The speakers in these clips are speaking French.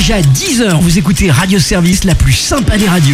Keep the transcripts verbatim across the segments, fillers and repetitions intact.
Déjà dix heures, vous écoutez Radio Service, la plus sympa des radios.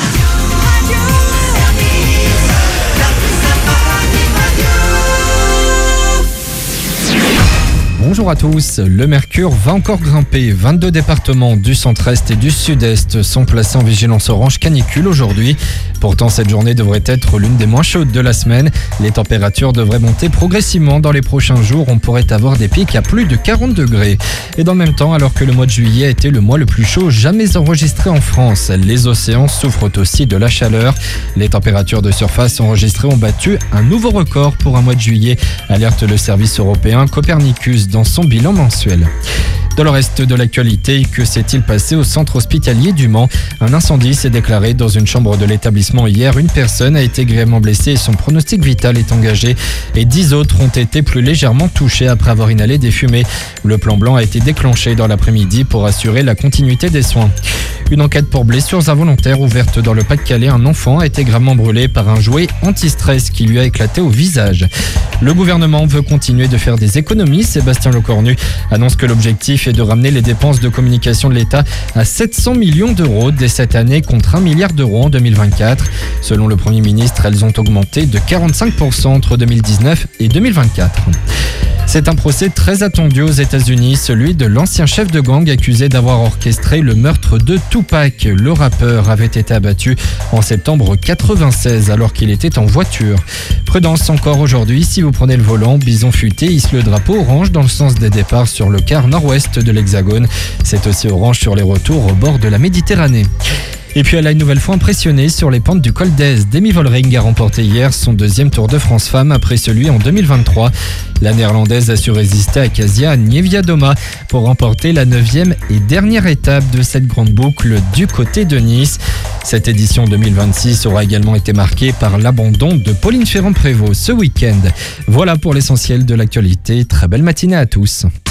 Bonjour à tous, le mercure va encore grimper. vingt-deux départements du centre-est et du sud-est sont placés en vigilance orange canicule aujourd'hui. Pourtant, cette journée devrait être l'une des moins chaudes de la semaine. Les températures devraient monter progressivement dans les prochains jours. On pourrait avoir des pics à plus de quarante degrés. Et dans le même temps, alors que le mois de juillet a été le mois le plus chaud jamais enregistré en France, les océans souffrent aussi de la chaleur. Les températures de surface enregistrées ont battu un nouveau record pour un mois de juillet, alerte le service européen Copernicus dans son bilan mensuel. Dans le reste de l'actualité, que s'est-il passé au centre hospitalier du Mans ? Un incendie s'est déclaré dans une chambre de l'établissement hier. Une personne a été grièvement blessée et son pronostic vital est engagé. Et dix autres ont été plus légèrement touchés après avoir inhalé des fumées. Le plan blanc a été déclenché dans l'après-midi pour assurer la continuité des soins. Une enquête pour blessures involontaires ouverte dans le Pas-de-Calais. Un enfant a été gravement brûlé par un jouet anti-stress qui lui a éclaté au visage. Le gouvernement veut continuer de faire des économies. Sébastien Lecornu annonce que l'objectif est de ramener les dépenses de communication de l'État à sept cents millions d'euros dès cette année contre un milliard d'euros en deux mille vingt-quatre. Selon le Premier ministre, elles ont augmenté de quarante-cinq pour cent entre deux mille dix-neuf et deux mille vingt-quatre. C'est un procès très attendu aux États-Unis, celui de l'ancien chef de gang accusé d'avoir orchestré le meurtre de Tupac. Le rappeur avait été abattu en septembre quatre-vingt-seize alors qu'il était en voiture. Prudence encore aujourd'hui, si vous prenez le volant, Bison Futé hisse le drapeau orange dans le sens des départs sur le quart nord-ouest de l'Hexagone. C'est aussi orange sur les retours au bord de la Méditerranée. Et puis elle a une nouvelle fois impressionné sur les pentes du Col d'Èze. Demi Vollering a remporté hier son deuxième Tour de France Femmes après celui en deux mille vingt-trois. La néerlandaise a su résister à Kasia Niewiadoma pour remporter la neuvième et dernière étape de cette grande boucle du côté de Nice. Cette édition deux mille vingt-six aura également été marquée par l'abandon de Pauline Ferrand-Prévot ce week-end. Voilà pour l'essentiel de l'actualité. Très belle matinée à tous.